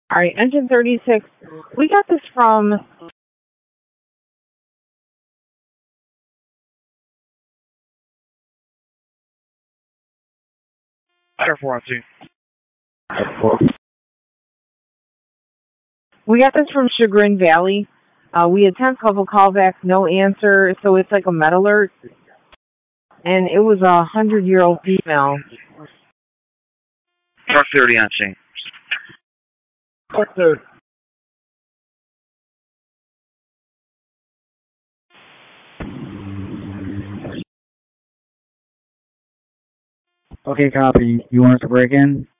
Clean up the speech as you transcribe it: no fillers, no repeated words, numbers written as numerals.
All right, engine 36. We got this from. Air 412. We got this from Chagrin Valley. We had 10 couple callbacks, no answer, so it's like a med alert. And it was a 100-year-old female. North 30 on scene. North 30. Okay, copy. You want us to break in?